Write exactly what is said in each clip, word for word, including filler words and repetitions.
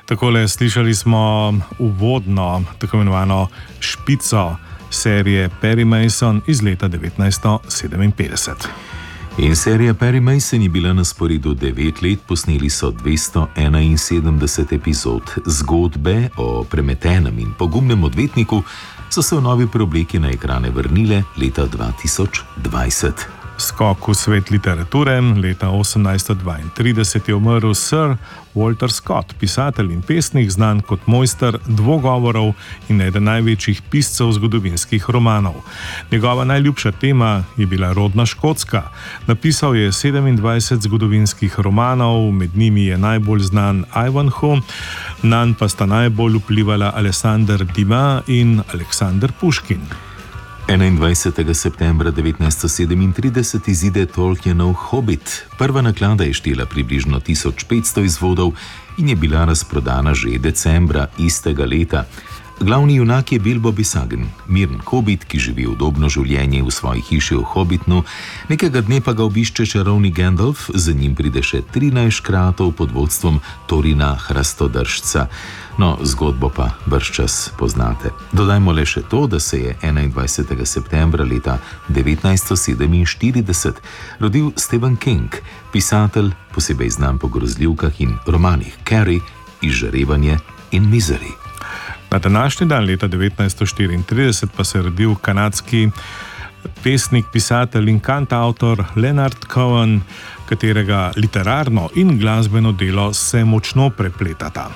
Takole slišali smo uvodno, tako imenovano špico serije Perry Mason iz leta devetnajststo sedeminpetdeset. In serija Perry Mason je bila na sporedu devet let, posneli so dvesto enainsedemdeset epizod. Zgodbe o premetenem in pogumnem odvetniku so se v novi preobleki na ekrane vrnile leta dva tisoč dvajset. Skok v svet literature. Leta osemnajststo dvaintrideset je umrl Sir Walter Scott, pisatelj in pesnik, znan kot mojster dvogovorov in eden največjih piscev zgodovinskih romanov. Njegova najljubša tema je bila rodna Škotska. Napisal je sedemindvajset zgodovinskih romanov, med njimi je najbolj znan Ivanhoe, nanj pa sta najbolj vplivala Alexander Dumas in Aleksander Puškin. enaindvajsetega septembra devetnajststo sedemintrideset izide Tolkienov Hobbit. Prva naklada je štela približno tisoč petsto izvodov in je bila razprodana že decembra istega leta. Glavni junak je Bilbo Bisagen, miren hobit, ki živi udobno življenje v svoji hiši v Hobbitnu. Nekega dne pa ga obišče čarovnik Gandalf, za njim pride še trinajst škratov pod vodstvom Torina Hrastodržca. No, zgodbo pa bržčas poznate. Dodajmo le še to, da se je enaindvajsetega septembra leta devetnajststo sedeminštirideset rodil Stephen King, pisatelj, posebej znan po grozljivkah in romanih Carrie, Izžarevanje in Misery. Na današnji dan leta devetnajststo štiriintrideset pa se je rodil kanadski pesnik, pisatelj in kantavtor Leonard Cohen, katerega literarno in glasbeno delo se močno prepletata.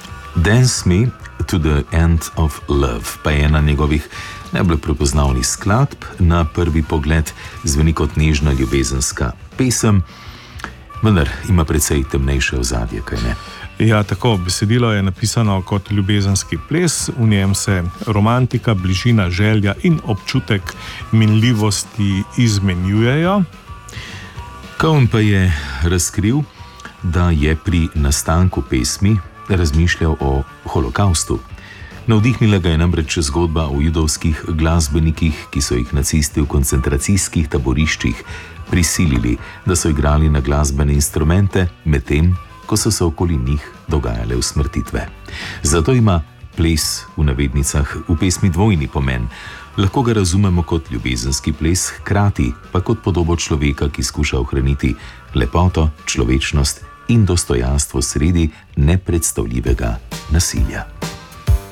Dance Me to the End of Love pa je ena njegovih najbolj prepoznavnih skladb. Na prvi pogled zveni kot nežna ljubezenska pesem, vendar ima precej temnejše ozadje, kaj ne? Ja, tako, besedilo je napisano kot ljubezenski ples, v njem se romantika, bližina, želja in občutek minljivosti izmenjujejo. Cohen pa je razkril, da je pri nastanku pesmi razmišljal o holokaustu. Navdihnila ga je namreč zgodba o judovskih glasbenikih, ki so jih nacisti v koncentracijskih taboriščih prisilili, da so igrali na glasbene instrumente, medtem ko so se okoli njih dogajale usmrtitve. Zato ima ples v navednicah v pesmi dvojni pomen. Lahko ga razumemo kot ljubezenski ples, hkrati pa kot podobo človeka, ki skuša ohraniti lepoto, človečnost in dostojanstvo sredi nepredstavljivega nasilja.